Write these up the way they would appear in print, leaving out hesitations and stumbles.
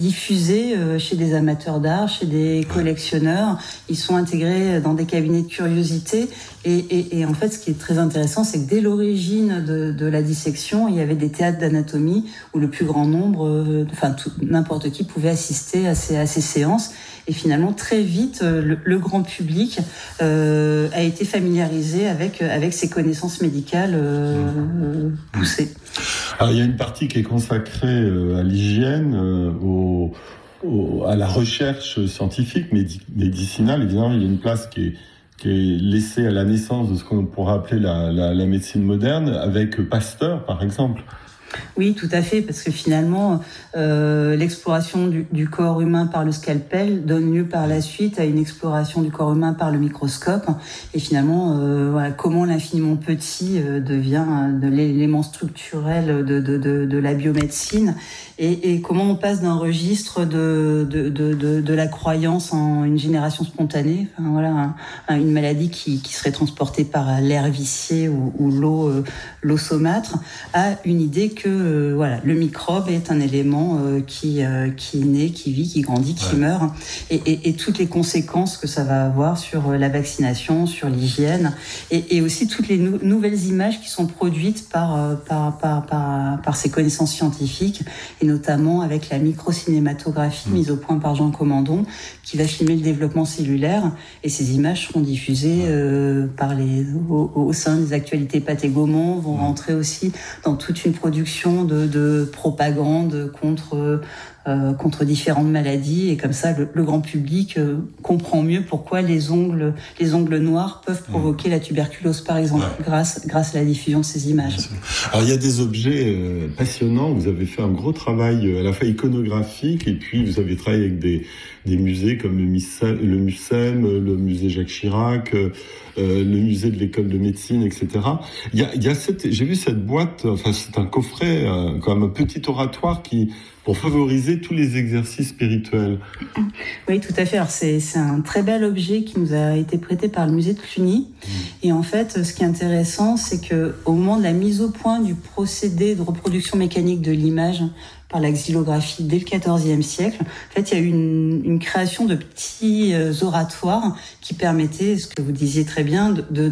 diffusés chez des amateurs d'art, chez des collectionneurs. Ils sont intégrés dans des cabinets de curiosité. Et en fait, ce qui est très intéressant, c'est que dès l'origine de la dissection, il y avait des théâtres d'anatomie où le plus grand nombre, n'importe qui pouvait assister à ces séances. Et finalement, très vite, le grand public a été familiarisé avec ces connaissances médicales poussées. Alors, il y a une partie qui est consacrée à l'hygiène, à la recherche scientifique, médicinale. Évidemment, il y a une place qui est laissée à la naissance de ce qu'on pourrait appeler la médecine moderne, avec Pasteur, par exemple. Oui, tout à fait, parce que finalement, l'exploration du corps humain par le scalpel donne lieu par la suite à une exploration du corps humain par le microscope. Et finalement, comment l'infiniment petit devient de l'élément structurel de la biomédecine, et comment on passe d'un registre de la croyance en une génération spontanée, une maladie qui serait transportée par l'air vicié ou l'eau saumâtre, à une idée que le microbe est un élément qui naît, qui vit, qui grandit, qui meurt, et toutes les conséquences que ça va avoir sur la vaccination, sur l'hygiène, et aussi toutes les nouvelles images qui sont produites par ces connaissances scientifiques, et notamment avec la microcinématographie mise au point par Jean Comandon, qui va filmer le développement cellulaire, et ces images seront diffusées au sein des actualités Pathé Gaumont, vont rentrer aussi dans toute une production de propagande contre différentes maladies, et comme ça le grand public comprend mieux pourquoi les ongles noirs peuvent provoquer la tuberculose, par exemple, grâce à la diffusion de ces images. Alors il y a des objets passionnants. Vous avez fait un gros travail à la fois iconographique, et puis vous avez travaillé avec des musées comme le MUSEM, le musée Jacques Chirac, le musée de l'école de médecine, etc. J'ai vu cette boîte, c'est un coffret, comme un petit oratoire pour favoriser tous les exercices spirituels. Oui, tout à fait. Alors c'est un très bel objet qui nous a été prêté par le musée de Cluny. Et en fait, ce qui est intéressant, c'est que au moment de la mise au point du procédé de reproduction mécanique de l'image par la xylographie dès le XIVe siècle, en fait, il y a eu une création de petits oratoires qui permettaient, ce que vous disiez très bien,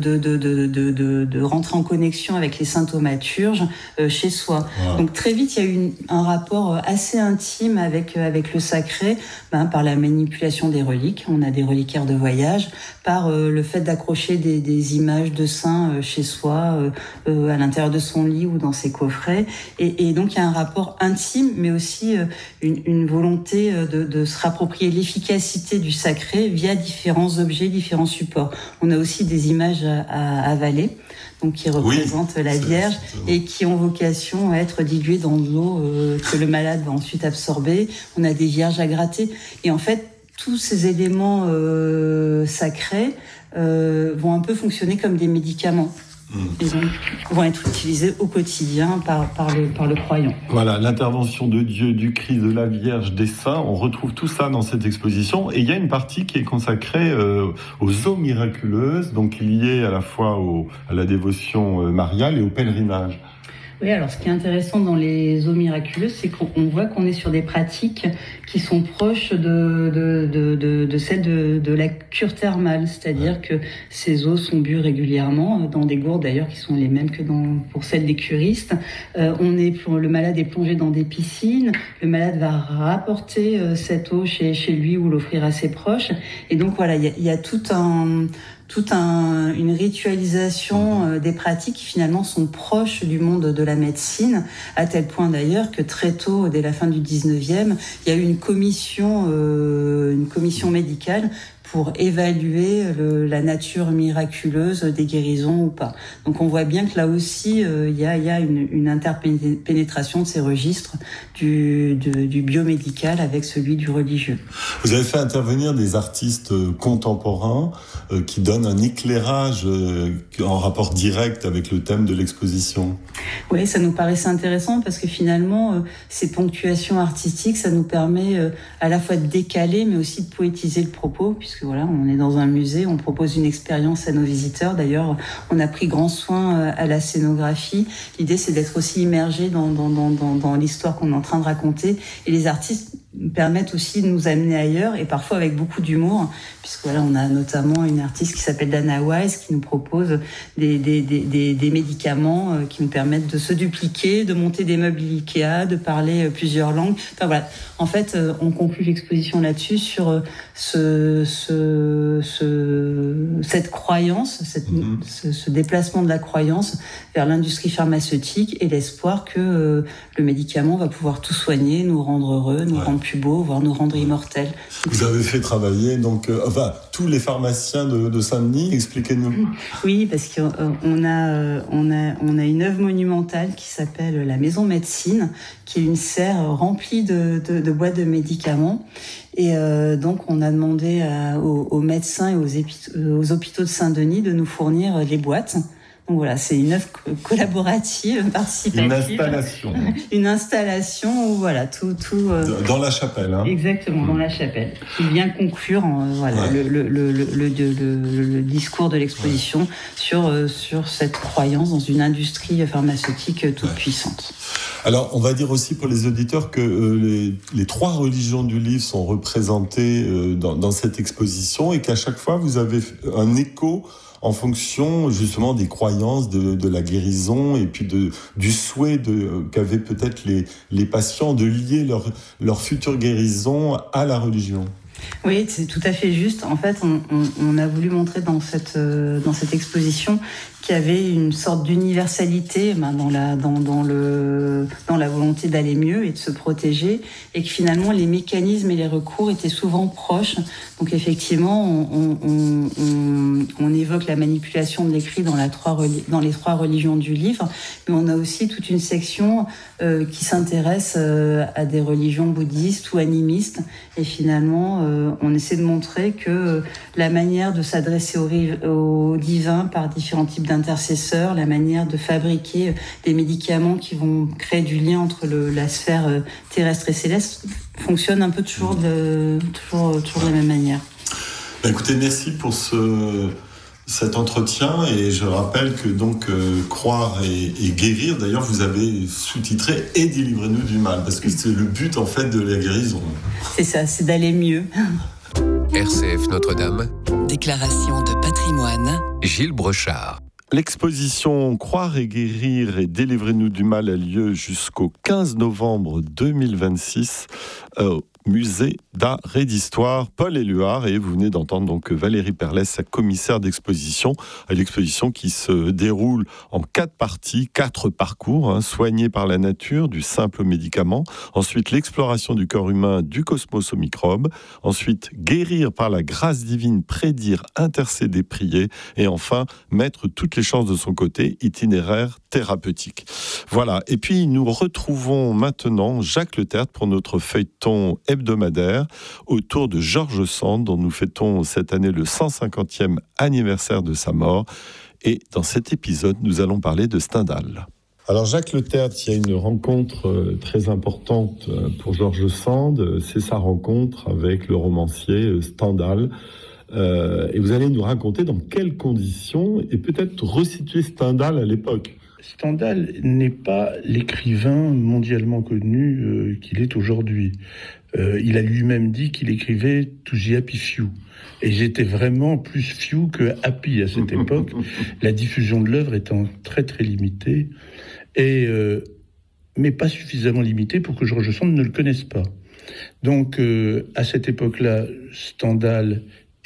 de rentrer en connexion avec les saints thaumaturges chez soi. Wow. Donc très vite, il y a eu un rapport assez intime avec le sacré, par la manipulation des reliques. On a des reliquaires de voyage, par le fait d'accrocher des images de saints chez soi, à l'intérieur de son lit ou dans ses coffrets. Et donc il y a un rapport intime, mais aussi une volonté de se rapproprier l'efficacité du sacré via différents objets, différents supports. On a aussi des images à avaler, donc qui représentent la Vierge, et qui ont vocation à être diluées dans de l'eau que le malade va ensuite absorber. On a des vierges à gratter, et en fait tous ces éléments sacrés vont un peu fonctionner comme des médicaments. Et donc vont être utilisés au quotidien par le croyant. Voilà, l'intervention de Dieu, du Christ, de la Vierge, des saints, on retrouve tout ça dans cette exposition. Et il y a une partie qui est consacrée aux eaux miraculeuses, donc liée à la fois à la dévotion mariale et au pèlerinage. Oui, alors ce qui est intéressant dans les eaux miraculeuses, c'est qu'on voit qu'on est sur des pratiques qui sont proches de celles de la cure thermale, c'est-à-dire que ces eaux sont bues régulièrement dans des gourdes d'ailleurs qui sont les mêmes que pour celles des curistes. Le malade est plongé dans des piscines, le malade va rapporter cette eau chez lui ou l'offrir à ses proches, et donc voilà, il y a une ritualisation des pratiques qui finalement sont proches du monde de la médecine, à tel point d'ailleurs que très tôt, dès la fin du 19e, il y a eu une commission médicale pour évaluer la nature miraculeuse des guérisons ou pas. Donc on voit bien que là aussi, il y a une interpénétration de ces registres du biomédical avec celui du religieux. Vous avez fait intervenir des artistes contemporains qui donnent un éclairage en rapport direct avec le thème de l'exposition. Oui, ça nous paraissait intéressant parce que finalement, ces ponctuations artistiques, ça nous permet à la fois de décaler, mais aussi de poétiser le propos, puisque voilà, on est dans un musée, on propose une expérience à nos visiteurs. D'ailleurs, on a pris grand soin à la scénographie. L'idée, c'est d'être aussi immergé dans l'histoire qu'on est en train de raconter. Et les artistes permettent aussi de nous amener ailleurs et parfois avec beaucoup d'humour, puisque voilà, on a notamment une artiste qui s'appelle Dana Wise qui nous propose des médicaments qui nous permettent de se dupliquer, de monter des meubles Ikea, de parler plusieurs langues. Enfin voilà, en fait, on conclut l'exposition là-dessus sur cette croyance, ce déplacement de la croyance vers l'industrie pharmaceutique et l'espoir que le médicament va pouvoir tout soigner, nous rendre heureux, nous rendre plus beaux, voire nous rendre immortels. Vous avez fait travailler tous les pharmaciens de Saint-Denis, expliquez-nous. Oui, parce qu'on a une œuvre monumentale qui s'appelle la Maison Médecine, qui est une serre remplie de boîtes de médicaments. Et donc, on a demandé aux médecins et aux hôpitaux de Saint-Denis de nous fournir les boîtes. Donc voilà, c'est une œuvre collaborative, participative. Une installation où voilà, tout dans la chapelle. Hein. Exactement, dans la chapelle. Qui vient conclure le discours de l'exposition sur cette croyance dans une industrie pharmaceutique toute puissante. Alors, on va dire aussi pour les auditeurs que les trois religions du livre sont représentées dans cette exposition et qu'à chaque fois, vous avez un écho en fonction justement des croyances, de la guérison et puis du souhait qu'avaient peut-être les patients de lier leur future guérison à la religion. Oui, c'est tout à fait juste. En fait, on a voulu montrer dans cette exposition qu'il y avait une sorte d'universalité dans la volonté d'aller mieux et de se protéger, et que finalement les mécanismes et les recours étaient souvent proches. Donc effectivement, on évoque la manipulation de l'écrit dans les trois religions du livre, mais on a aussi toute une section qui s'intéresse à des religions bouddhistes ou animistes, et finalement on essaie de montrer que la manière de s'adresser au divin par différents types d'intercesseurs, la manière de fabriquer des médicaments qui vont créer du lien entre la sphère terrestre et céleste fonctionne un peu toujours de la même manière. Écoutez, merci pour cet entretien, et je rappelle que donc croire et guérir, d'ailleurs vous avez sous-titré « Et délivrez-nous du mal », parce que c'est le but en fait de la guérison. C'est ça, c'est d'aller mieux. RCF Notre-Dame. Déclaration de patrimoine. Gilles Brochard. L'exposition Croire et guérir et délivrez-nous du mal a lieu jusqu'au 15 novembre 2026 au Musée d'art et d'histoire Paul Éluard, et vous venez d'entendre donc Valérie Perlès, sa commissaire d'exposition, l'exposition qui se déroule en 4 parties, 4 parcours, soigner par la nature, du simple au médicament, ensuite l'exploration du corps humain, du cosmos aux microbes, ensuite guérir par la grâce divine, prédire, intercéder, prier, et enfin mettre toutes les chances de son côté, itinéraire thérapeutique. Voilà, et puis nous retrouvons maintenant Jacques Le Tertre pour notre feuilleton hebdomadaire autour de George Sand, dont nous fêtons cette année le 150e anniversaire de sa mort. Et dans cet épisode, nous allons parler de Stendhal. Alors Jacques Le Tertre, il y a une rencontre très importante pour George Sand, c'est sa rencontre avec le romancier Stendhal. Et vous allez nous raconter dans quelles conditions, et peut-être resituer Stendhal à l'époque. Stendhal n'est pas l'écrivain mondialement connu qu'il est aujourd'hui. Il a lui-même dit qu'il écrivait « to the happy few ». Et j'étais vraiment plus few que happy à cette époque, la diffusion de l'œuvre étant très très limitée, mais pas suffisamment limitée pour que George Sand ne le connaisse pas. Donc à cette époque-là, Stendhal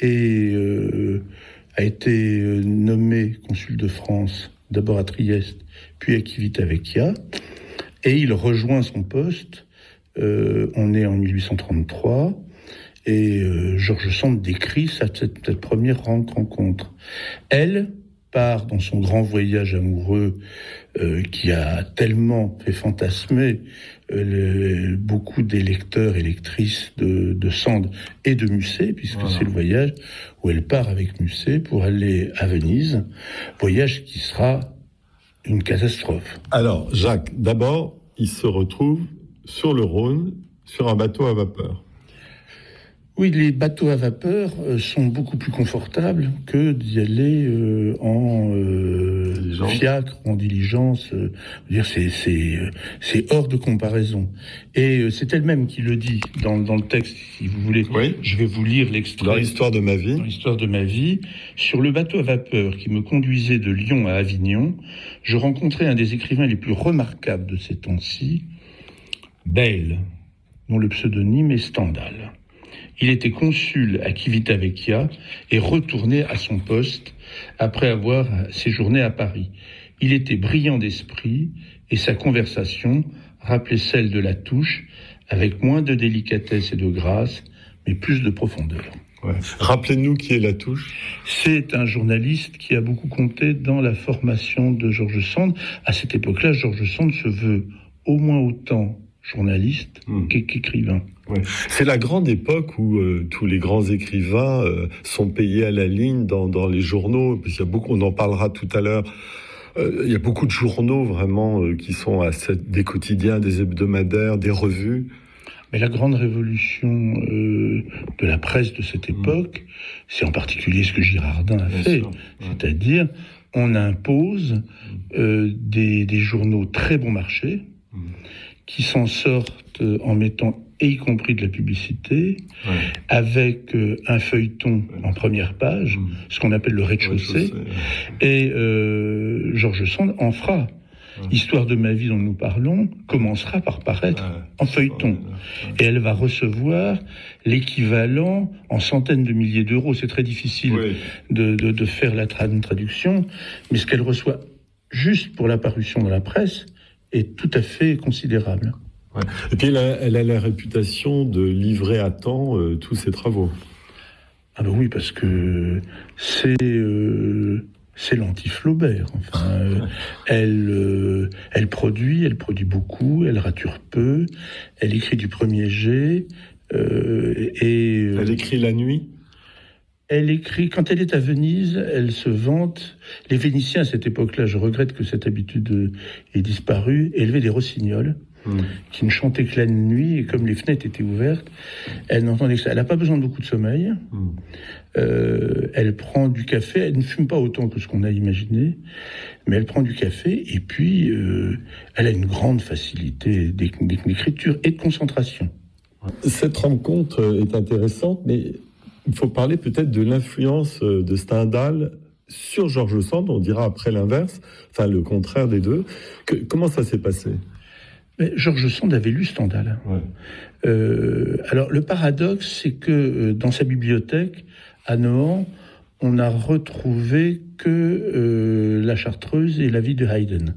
a été nommé consul de France, d'abord à Trieste, puis à Civitavecchia, et il rejoint son poste. On est en 1833, et George Sand décrit cette première rencontre. Elle part dans son grand voyage amoureux qui a tellement fait fantasmer beaucoup des lecteurs et lectrices de Sand et de Musset, puisque c'est le voyage où elle part avec Musset pour aller à Venise, voyage qui sera une catastrophe. Alors Jacques, d'abord, il se retrouve sur le Rhône, sur un bateau à vapeur. Oui, les bateaux à vapeur sont beaucoup plus confortables que d'y aller en fiacre, en diligence. C'est hors de comparaison. Et c'est elle-même qui le dit dans le texte, si vous voulez. Oui. Je vais vous lire l'extrait. Dans l'histoire de ma vie. Dans l'histoire de ma vie. Sur le bateau à vapeur qui me conduisait de Lyon à Avignon, je rencontrais un des écrivains les plus remarquables de ces temps-ci, Bayle, dont le pseudonyme est Stendhal. Il était consul à Civitavecchia et retourné à son poste après avoir séjourné à Paris. Il était brillant d'esprit et sa conversation rappelait celle de Latouche, avec moins de délicatesse et de grâce, mais plus de profondeur. Ouais. Rappelez-nous qui est Latouche. C'est un journaliste qui a beaucoup compté dans la formation de George Sand. À cette époque-là, George Sand se veut au moins autant journaliste qu'écrivain. Ouais. C'est la grande époque où tous les grands écrivains sont payés à la ligne dans les journaux. Il y a beaucoup, on en parlera tout à l'heure. Il y a beaucoup de journaux vraiment qui sont des quotidiens, des hebdomadaires, des revues. Mais la grande révolution de la presse de cette époque, c'est en particulier ce que Girardin a fait. C'est-à-dire, on impose des journaux très bon marché qui s'en sortent en mettant, et y compris de la publicité, avec un feuilleton en première page, ce qu'on appelle le rez-de-chaussée, et George Sand en fera. Histoire de ma vie dont nous parlons commencera par paraître en feuilleton. Et elle va recevoir l'équivalent en centaines de milliers d'euros. C'est très difficile de faire la traduction, mais ce qu'elle reçoit juste pour la parution dans la presse est tout à fait considérable. Ouais. Et puis elle a la réputation de livrer à temps tous ses travaux. Ah ben oui, parce que c'est l'anti-Flaubert. Enfin, elle produit beaucoup, elle rature peu, elle écrit du premier jet. Elle écrit la nuit. Elle écrit, quand elle est à Venise, elle se vante. Les Vénitiens, à cette époque-là, je regrette que cette habitude ait disparu, élevaient des rossignols qui ne chantaient que la nuit, et comme les fenêtres étaient ouvertes, elle n'entendait que ça. Elle n'a pas besoin de beaucoup de sommeil. Elle prend du café. Elle ne fume pas autant que ce qu'on a imaginé, mais elle prend du café, et puis elle a une grande facilité d'écriture et de concentration. Cette rencontre est intéressante, mais il faut parler peut-être de l'influence de Stendhal sur George Sand. On dira après l'inverse, enfin le contraire des deux. Comment ça s'est passé ? Mais George Sand avait lu Stendhal. Alors le paradoxe, c'est que dans sa bibliothèque à Nohant, on n'a retrouvé que La Chartreuse et la vie de Haydn.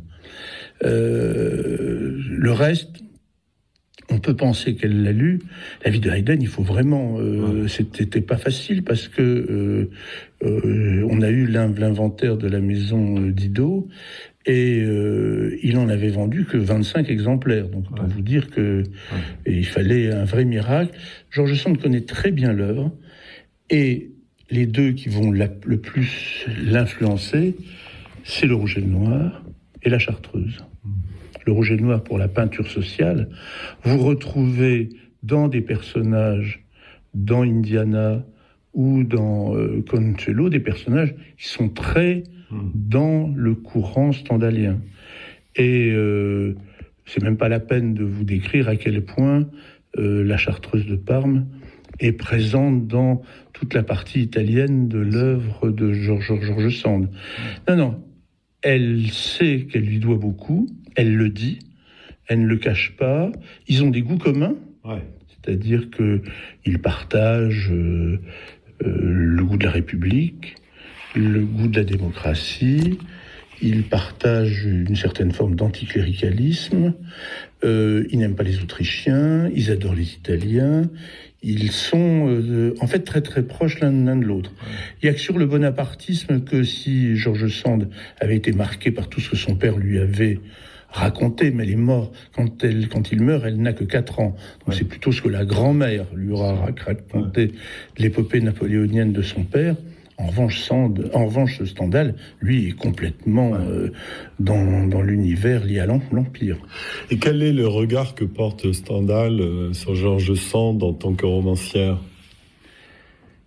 Le reste, on peut penser qu'elle l'a lu. La vie de Haydn, il faut vraiment... C'était pas facile parce que on a eu l'inventaire de la maison Didot et il en avait vendu que 25 exemplaires. Donc, autant vous dire que il fallait un vrai miracle. George Sand connaît très bien l'œuvre, et les deux qui vont le plus l'influencer, c'est le Rouge et le Noir et la Chartreuse. Le Rouge et le Noir pour la peinture sociale. Vous retrouvez dans des personnages, dans Indiana ou dans Consuelo, des personnages qui sont très dans le courant stendhalien. Et c'est même pas la peine de vous décrire à quel point la Chartreuse de Parme est présente dans toute la partie italienne de l'œuvre de George Sand. Non, elle sait qu'elle lui doit beaucoup, elle le dit, elle ne le cache pas. Ils ont des goûts communs, c'est-à-dire qu'ils partagent le goût de la République, le goût de la démocratie, ils partagent une certaine forme d'anticléricalisme, ils n'aiment pas les Autrichiens, ils adorent les Italiens, ils sont en fait très très proches l'un de l'autre. Il n'y a que sur le bonapartisme que si George Sand avait été marqué par tout ce que son père lui avait raconté, mais elle est morte. Quand il meurt, elle n'a que 4 ans. Donc c'est plutôt ce que la grand-mère lui aura raconté de l'épopée napoléonienne de son père. En revanche, Stendhal, lui, est complètement dans l'univers lié à l'Empire. Et quel est le regard que porte Stendhal sur George Sand en tant que romancière ?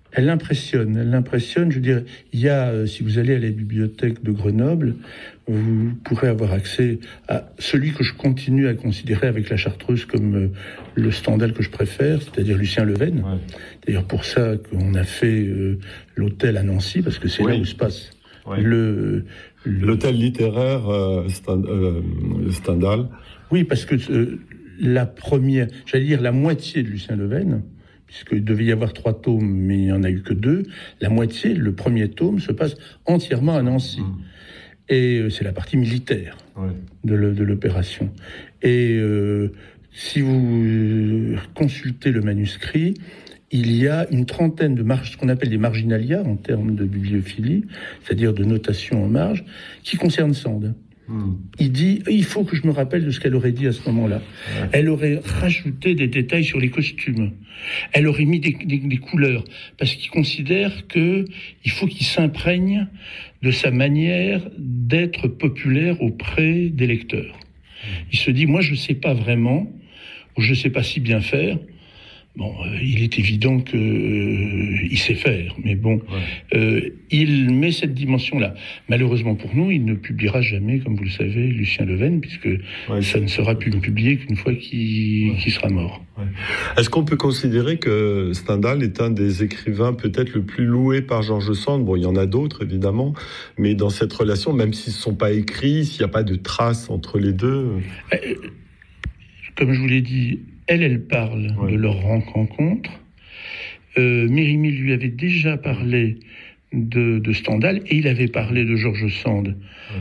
Elle l'impressionne. Je veux dire, il y a, si vous allez à la bibliothèque de Grenoble, vous pourrez avoir accès à celui que je continue à considérer avec la Chartreuse comme le Stendhal que je préfère, c'est-à-dire Lucien Leven. Ouais. D'ailleurs, pour ça qu'on a fait l'hôtel à Nancy, parce que c'est là où se passe l'hôtel littéraire Stendhal. Oui, parce que la première, j'allais dire la moitié de Lucien Leven, puisqu'il devait y avoir 3 tomes, mais il n'y en a eu que 2, la moitié, le premier tome, se passe entièrement à Nancy. Et c'est la partie militaire de l'opération. Et si vous consultez le manuscrit, il y a une trentaine de marges, ce qu'on appelle des marginalia en termes de bibliophilie, c'est-à-dire de notation en marge, qui concernent Sand. Il dit, il faut que je me rappelle de ce qu'elle aurait dit à ce moment-là. Ouais. Elle aurait rajouté des détails sur les costumes. Elle aurait mis des couleurs, parce qu'il considère qu'il faut qu'il s'imprègne de sa manière d'être populaire auprès des lecteurs. Il se dit, moi je ne sais pas vraiment, ou je ne sais pas si bien faire. Bon, il est évident qu'il sait faire, mais bon, il met cette dimension-là. Malheureusement pour nous, il ne publiera jamais, comme vous le savez, Lucien Leven, puisque ça ne sera plus publié qu'une fois qu'il sera mort. Ouais. Est-ce qu'on peut considérer que Stendhal est un des écrivains peut-être le plus loué par George Sand ? Bon, il y en a d'autres, évidemment, mais dans cette relation, même s'ils ne sont pas écrits, s'il n'y a pas de traces entre les deux... Comme je vous l'ai dit, elle parle de leur rencontre. Mérimée lui avait déjà parlé de Stendhal et il avait parlé de George Sand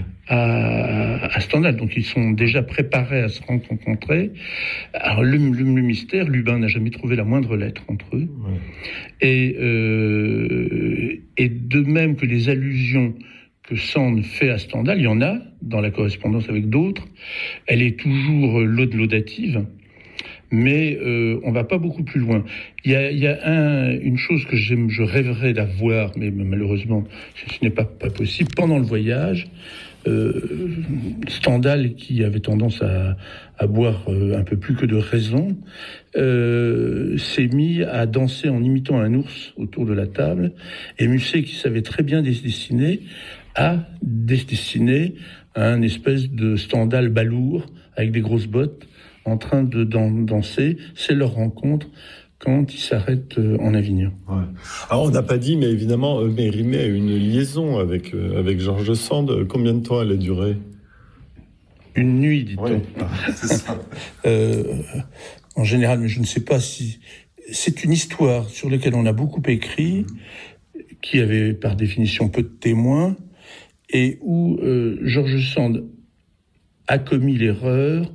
à Stendhal. Donc ils sont déjà préparés à se rencontrer. Alors le mystère, Lubin n'a jamais trouvé la moindre lettre entre eux. Et de même que les allusions que Sand fait à Stendhal, il y en a dans la correspondance avec d'autres. Elle est toujours laudative. Mais on va pas beaucoup plus loin. Il y a une chose que je rêverais d'avoir, mais malheureusement ce n'est pas possible. Pendant le voyage, Stendhal, qui avait tendance à boire un peu plus que de raison, s'est mis à danser en imitant un ours autour de la table. Et Musset, qui savait très bien dessiner, a dessiné un espèce de Stendhal balourd avec des grosses bottes, en train de danser. C'est leur rencontre quand ils s'arrêtent en Avignon. Ouais. Alors on n'a pas dit, mais évidemment, Mérimée a une liaison avec George Sand. Combien de temps elle a duré ? Une nuit, dit-on. Oui, c'est ça. En général, mais je ne sais pas si... C'est une histoire sur laquelle on a beaucoup écrit, qui avait par définition peu de témoins, et où George Sand a commis l'erreur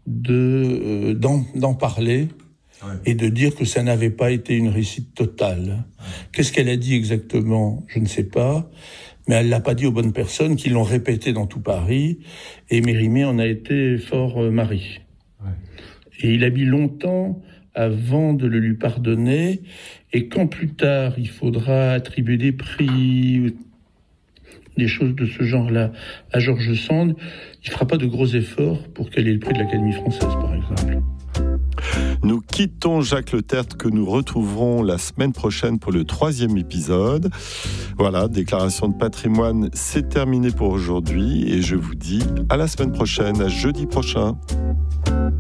d'en parler et de dire que ça n'avait pas été une réussite totale. Qu'est-ce qu'elle a dit exactement ? Je ne sais pas, mais elle ne l'a pas dit aux bonnes personnes qui l'ont répété dans tout Paris, et Mérimée en a été fort mari. Et il a mis longtemps avant de le lui pardonner, et quand plus tard il faudra attribuer des prix, des choses de ce genre-là à George Sand, il ne fera pas de gros efforts pour qu'elle ait le prix de l'Académie française, par exemple. Nous quittons Jacques Le Tertre, que nous retrouverons la semaine prochaine pour le 3e épisode. Voilà, déclaration de patrimoine, c'est terminé pour aujourd'hui et je vous dis à la semaine prochaine, à jeudi prochain.